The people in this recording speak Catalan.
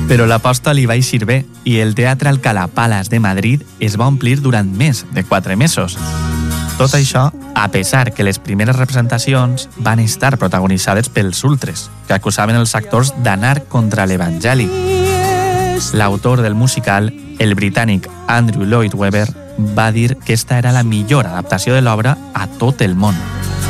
Però l'aposta li va eixir bé i el Teatre Alcalá Palace de Madrid es va omplir durant més de 4 mesos. Tot això, a pesar que les primeres representacions van estar protagonitzades pels ultres, que acusaven els actors d'anar contra l'Evangeli. L'autor del musical, el britànic Andrew Lloyd Webber, va dir que esta era la millor adaptació de l'obra a tot el món.